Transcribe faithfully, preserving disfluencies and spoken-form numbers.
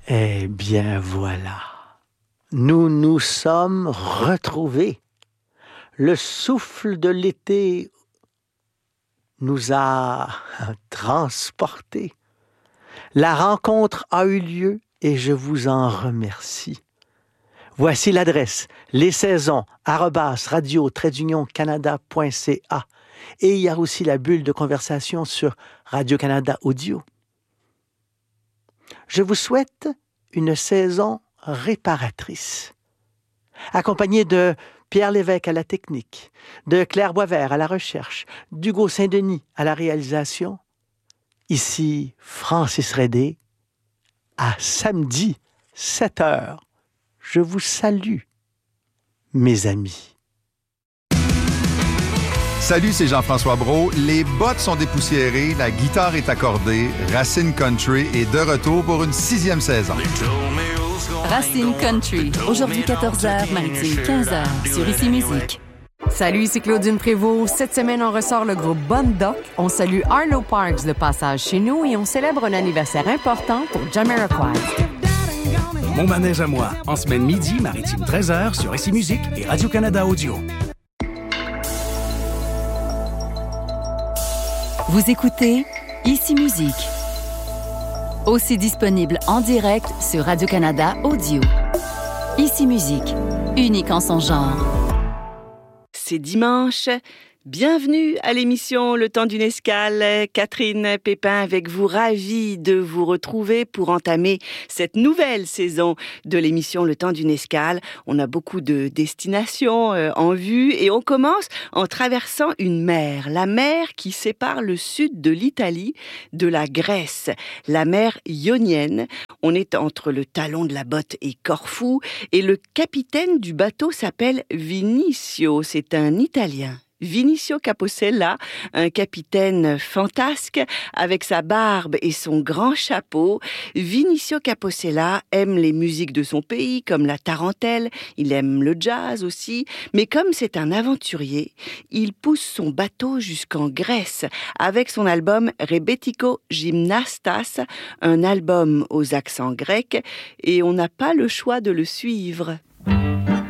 Eh bien voilà, nous nous sommes retrouvés. Le souffle de l'été nous a transportés. La rencontre a eu lieu et je vous en remercie. Voici l'adresse, les saisons, arobase radio trait d'union canada point c a. Et il y a aussi la bulle de conversation sur Radio-Canada Audio. Je vous souhaite une saison réparatrice, accompagnée de Pierre Lévesque à la technique, de Claire Boisvert à la recherche, d'Hugo Saint-Denis à la réalisation. Ici Francis Redé, à samedi, sept heures. Je vous salue, mes amis. Salut, c'est Jean-François Brault. Les bottes sont dépoussiérées, la guitare est accordée, Racine Country est de retour pour une sixième saison. Racine Country, aujourd'hui quatorze heures, maritime quinze heures, sur Ici Musique. Salut, c'est Claudine Prévost. Cette semaine, on ressort le groupe Bon Doc. On salue Arlo Parks de passage chez nous et on célèbre un anniversaire important pour Jamiroquai. Mon manège à moi, en semaine midi, maritime treize heures, sur Ici Musique et Radio-Canada Audio. Vous écoutez Ici Musique. Aussi disponible en direct sur Radio-Canada Audio. Ici Musique, unique en son genre. C'est dimanche. Bienvenue à l'émission Le Temps d'une Escale. Catherine Pépin avec vous, ravie de vous retrouver pour entamer cette nouvelle saison de l'émission Le Temps d'une Escale. On a beaucoup de destinations euh, en vue et on commence en traversant une mer, la mer qui sépare le sud de l'Italie de la Grèce, la mer Ionienne. On est entre le talon de la botte et Corfou et le capitaine du bateau s'appelle Vinicio, c'est un Italien. Vinicio Capocella, un capitaine fantasque avec sa barbe et son grand chapeau. Vinicio Capocella aime les musiques de son pays comme la tarentelle, il aime le jazz aussi, mais comme c'est un aventurier, il pousse son bateau jusqu'en Grèce avec son album Rebetiko Gymnastas, un album aux accents grecs, et on n'a pas le choix de le suivre.